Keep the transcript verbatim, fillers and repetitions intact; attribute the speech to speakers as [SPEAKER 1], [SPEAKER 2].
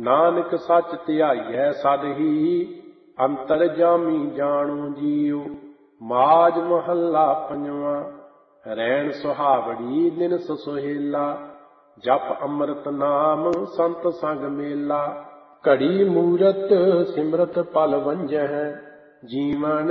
[SPEAKER 1] ਨਾਨਕ ਸੱਚ ਧਿਆਈਐ ਸਦ ਹੀ, ਅੰਤਰ ਜਾਮੀ ਜਾਣੂ ਜੀਉ। ਮਾਝ ਮਹੱਲਾ ਪੰਜਵਾਂ। ਰੈਣ ਸੁਹਾਵੜੀ ਦਿਨਸ ਸੁਹੇਲਾ, ਜਪ ਅੰਮ੍ਰਿਤ ਨਾਮ ਸੰਤ ਸੰਗ ਮੇਲਾ। ਘੜੀ ਮੂਰਤ ਸਿਮਰਤ ਪਲ ਵੰਜਹਿ, ਜੀਵਨ